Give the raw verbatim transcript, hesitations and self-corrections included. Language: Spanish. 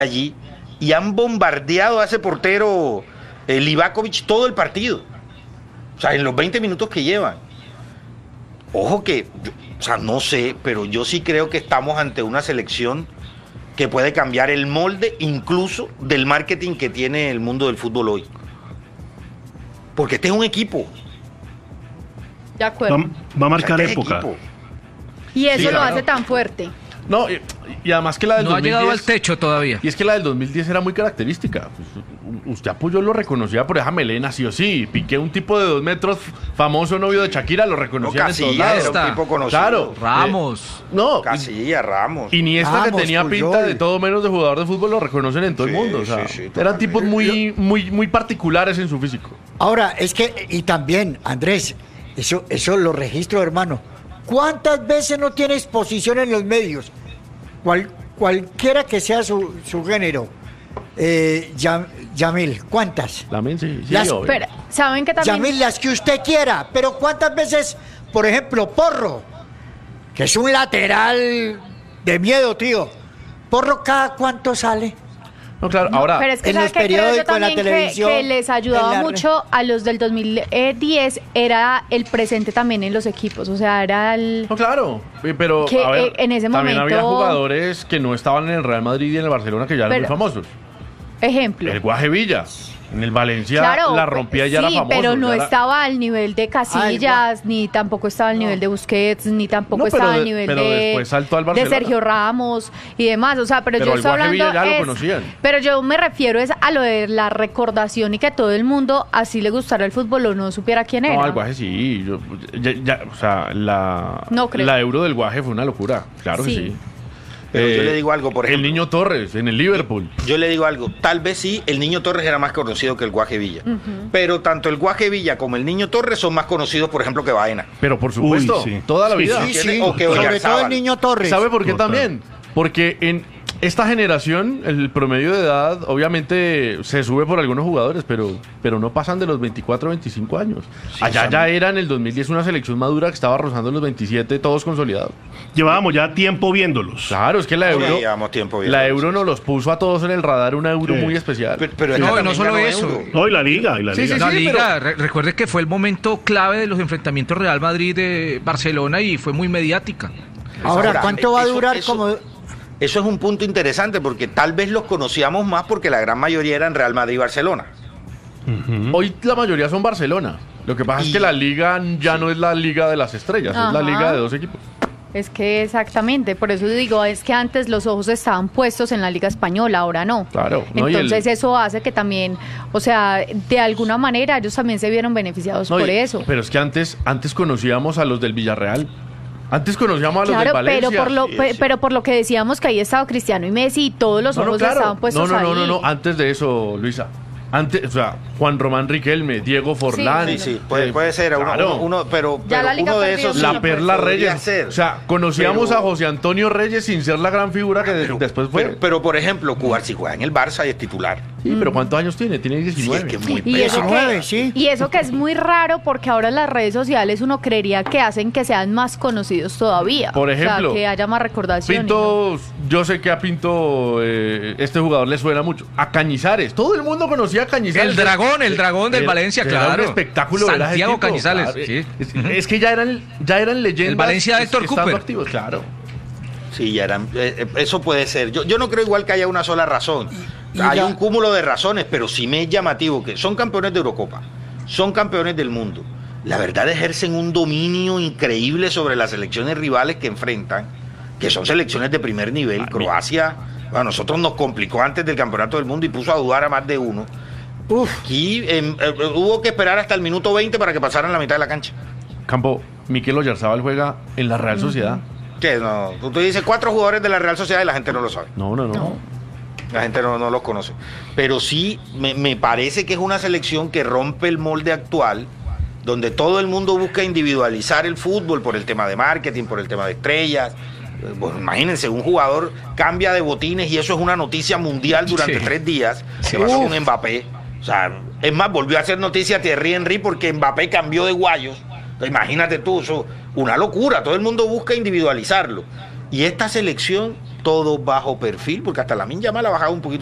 allí y han bombardeado a ese portero eh, Livakovic todo el partido. O sea, en los veinte minutos que llevan. Ojo que, yo, o sea, no sé, pero yo sí creo que estamos ante una selección que puede cambiar el molde incluso del marketing que tiene el mundo del fútbol hoy. Porque este es un equipo. De acuerdo. Va, va a marcar O sea, este época. equipo. Y eso Sí, lo claro. hace tan fuerte. No, y, y además que la del No ha dos mil diez, llegado al techo todavía. Y es que la del dos mil diez era muy característica. Pues, usted apoyó, lo reconocía por esa melena, sí o sí. Piqué, un tipo de dos metros, famoso novio de Shakira, lo No, reconocía en todos Casillas lados. era un Está. tipo conocido. Claro. Ramos. No, Casillas, Ramos. Iniesta, que Ramos, tenía pinta Puyol. de todo menos de jugador de fútbol, lo reconocen en todo Sí, el mundo. O sea, sí, sí, eran totalmente. tipos muy, muy, muy particulares en su físico. Ahora, es que, y también, Andrés, eso, eso lo registro, hermano. ¿Cuántas veces no tiene exposición en los medios? Cual, cualquiera que sea su, su género. Eh, Yam- Yamil, ¿cuántas? Lamen, sí, sí, Las- obvio. Pero, ¿saben que también? Yamil, las que usted quiera, pero ¿cuántas veces, por ejemplo, Porro, que es un lateral de miedo, tío? Porro, ¿cada cuánto sale? No, claro, No, ahora, pero es que en ¿sabe los qué creo yo periódicos, en la también que- televisión, que, les ayudaba en la mucho a los del dos mil diez era el presente también en los equipos, o sea, era el... no, claro, eh, pero Que, a ver, eh, en ese también momento- había jugadores que no estaban en el Real Madrid y en el Barcelona que ya eran Pero- muy famosos. Ejemplo. El Guaje Villa, en el Valencia Claro, la rompía y ya sí, era famoso. pero no ya era- estaba al nivel de Casillas, ni tampoco estaba al nivel de Busquets, ni tampoco No, pero estaba de- al nivel pero de, después saltó al de Barcelona. Sergio Ramos y demás. O sea, pero, Pero yo al estoy Guaje hablando. Villa ya lo es- conocían. pero yo me refiero es a lo de la recordación y que todo el mundo, así le gustara el fútbol o no supiera quién era. No, al Guaje sí. yo- ya- ya, o sea, la, No creo. la Euro del Guaje fue una locura. Claro Sí. que sí. Pero yo Eh, le digo algo, por ejemplo. El Niño Torres, en el Liverpool. Yo le digo algo, tal vez sí, el Niño Torres era más conocido que el Guaje Villa. Pero tanto el Guaje Villa como el Niño Torres son más conocidos, por ejemplo, que Baena. Pero por supuesto, Uy, sí. toda la Sí, vida. Sí, ¿quién es? sí, O que sobre Oyarzábal. todo el Niño Torres. ¿Sabe por qué Total. también? Porque en esta generación, el promedio de edad, obviamente se sube por algunos jugadores, pero, pero no pasan de los veinticuatro, veinticinco años. Allá ya era en el dos mil diez una selección madura que estaba rozando los veintisiete, todos consolidados. Llevábamos ya tiempo viéndolos. Claro, es que la Sí, Euro, llevamos tiempo viendo la eso. Euro nos los puso a todos en el radar, una Euro Sí. muy especial. Pero, pero No, esta y no también solo ganó eso. Euro. No, y la liga, y la Sí, liga. sí, La sí, liga, re- recuerde que fue el momento clave de los enfrentamientos Real Madrid de Barcelona y fue muy mediática. Ahora, Ahora, ¿cuánto va a eso- durar eso- como...? Eso es un punto interesante porque tal vez los conocíamos más porque la gran mayoría eran Real Madrid y Barcelona. Ujú. Hoy la mayoría son Barcelona. Lo que pasa es Y- que la liga ya no es la liga de las estrellas, es la Ajá. liga de dos equipos. Es que exactamente, por eso digo, es que antes los ojos estaban puestos en la Liga Española, ahora no. Claro, no, y Entonces el- eso hace que también, o sea, de alguna manera ellos también se vieron beneficiados No, por y- eso. Pero es que antes, antes conocíamos a los del Villarreal. Antes conocíamos a los Claro, del Valencia. pero por lo Sí, pe- sí. pero por lo que decíamos que ahí estaba Cristiano y Messi y todos los No, no, ojos claro. estaban puestos no, no, no, ahí. no, no, antes de eso, Luisa. Antes, o sea, Juan Román Riquelme, Diego Forlán. Sí, sí, puede, puede ser. Uno, Claro. uno- uno- pero, Ya pero la liga uno de perdió esos mucho, sí La Perla podría Reyes. ser. O sea, conocíamos Pero- a José Antonio Reyes sin ser la gran figura que de- Pero- después fue. Pero, pero, por ejemplo, Cubarsí juega en el Barça y es titular. sí, pero ¿cuántos años tiene? Tiene Sí, diecinueve. es que muy Y eso, diecinueve, que, sí. y eso que es muy raro porque ahora las redes sociales uno creería que hacen que sean más conocidos todavía. Por ejemplo, o sea, que haya más recordación. y no. Pinto, yo sé que a Pinto eh, este jugador le suena mucho. A Cañizares, todo el mundo conocía a Cañizares. El dragón, el dragón del Era- Valencia, era claro. un espectáculo ver a ese Santiago tipo, Cañizares, claro. sí. Es, es que ya eran, ya eran leyendas. El Valencia de Héctor estando Cooper. activos, claro. Sí, ya eran, eh, eh, eso puede ser. Yo, yo no creo igual que haya una sola razón. Y Hay la- un cúmulo de razones, pero sí me es llamativo que son campeones de Eurocopa, son campeones del mundo. La verdad ejercen un dominio increíble sobre las selecciones rivales que enfrentan, que son selecciones de primer nivel. Ah, Croacia, a nosotros nos complicó antes del campeonato del mundo y puso a dudar a más de uno. Uf, Aquí em, eh, hubo que esperar hasta el minuto veinte para que pasaran la mitad de la cancha. Campo, Miquel Oyarzábal juega en la Real Sociedad. Que no, tú dices cuatro jugadores de la Real Sociedad y la gente no lo sabe. No, no, no. La gente no, no los conoce. Pero sí, me, me parece que es una selección que rompe el molde actual, donde todo el mundo busca individualizar el fútbol por el tema de marketing, por el tema de estrellas. Eh, Bueno, imagínense, un jugador cambia de botines y eso es una noticia mundial durante Sí. tres días. Sí. Se va Uf. con Mbappé. O sea, es más, volvió a hacer noticia Thierry Henry porque Mbappé cambió de guayos. Entonces, imagínate tú, eso, una locura. Todo el mundo busca individualizarlo. Y esta selección, todo bajo perfil, porque hasta la Lamine Yamal ha bajado un poquito